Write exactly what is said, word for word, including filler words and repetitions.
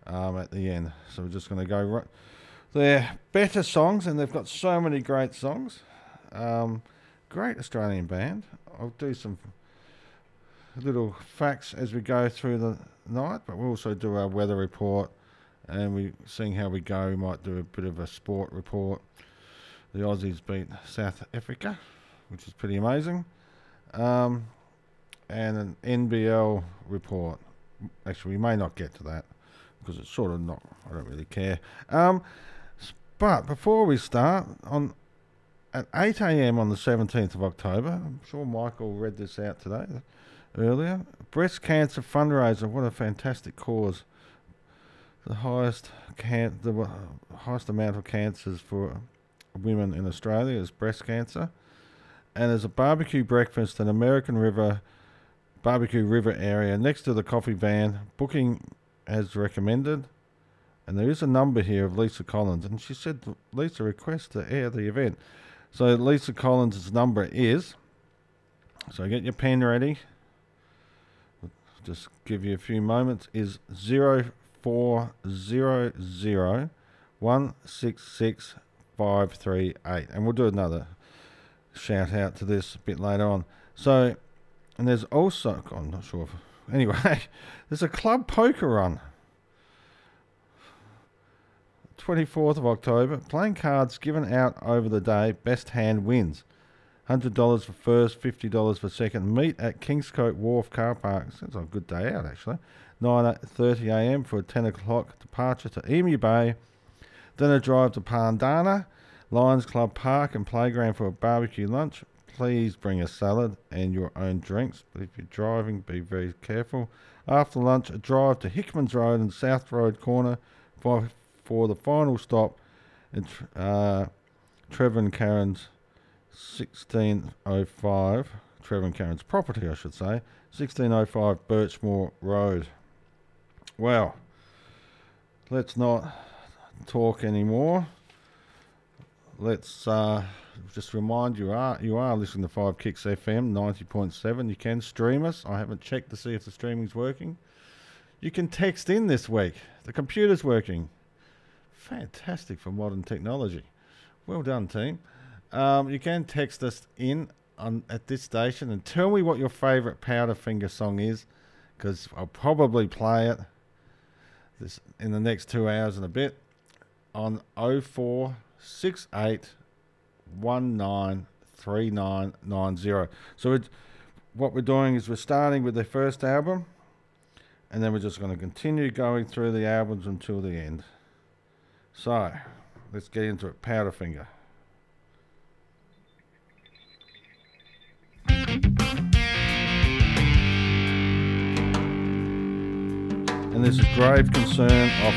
um, at the end. So we're just going to go right. They're better songs, and they've got so many great songs. Um, great Australian band. I'll do some little facts as we go through the night, but we'll also do our weather report, and we seeing how we go. We might do a bit of a sport report. The Aussies beat South Africa, which is pretty amazing, um, and an N B L report. Actually, we may not get to that because it's sort of not. I don't really care. Um, but before we start, on at eight a m on the seventeenth of October, I'm sure Michael read this out today earlier. Breast cancer fundraiser. What a fantastic cause! The highest can the uh, highest amount of cancers for women in Australia is breast cancer, and there's a barbecue breakfast in American River Barbecue River area next to the coffee van. Booking as recommended, and there is a number here of Lisa Collins, and she said Lisa requests to air the event. So Lisa Collins' number is, so get your pen ready, just give you a few moments, is zero four zero zero one six six five three eight, and we'll do another shout out to this a bit later on. So, and there's also, oh, I'm not sure if, anyway, there's a club poker run, twenty-fourth of October, playing cards given out over the day, best hand wins, one hundred dollars for first, fifty dollars for second. Meet at Kingscote Wharf car park, sounds like a good day out actually, nine thirty a m for a ten o'clock departure to Emu Bay, then a drive to Pandana, Lions Club Park and Playground for a barbecue lunch. Please bring a salad and your own drinks, but if you're driving, be very careful. After lunch, a drive to Hickman's Road and South Road Corner for, for the final stop at uh, Trevor and Karen's sixteen oh five, Trevor and Karen's property I should say, sixteen oh five Birchmore Road. Well, let's not talk anymore. Let's uh, just remind you are you are listening to Five Kicks F M ninety point seven. You can stream us. I haven't checked to see if the streaming's working. You can text in this week. The computer's working. Fantastic for modern technology. Well done, team. Um, you can text us in on at this station and tell me what your favourite Powderfinger song is, because I'll probably play it this in the next two hours and a bit on oh four six eight one nine three nine nine zero. So it, what we're doing is we're starting with the first album, and then we're just going to continue going through the albums until the end. So let's get into it. Powderfinger. And this is Grave Concern of